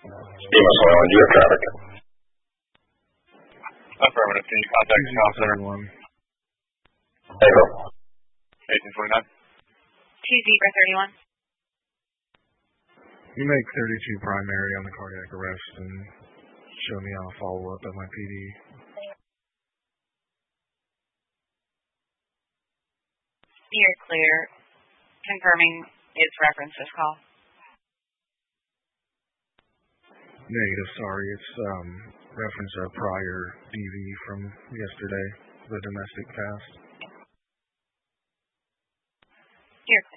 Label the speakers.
Speaker 1: EMS Oil and Gear traffic.
Speaker 2: Affirmative. Can you contact the call center?
Speaker 1: Echo.
Speaker 2: 1829.
Speaker 3: Zebra 31.
Speaker 4: You make 32 primary on the cardiac arrest and show me how to follow up at my PD.
Speaker 3: You're clear. Confirming its reference this call.
Speaker 4: Negative, sorry. It's reference a prior DV from yesterday, the domestic past.
Speaker 3: You're clear.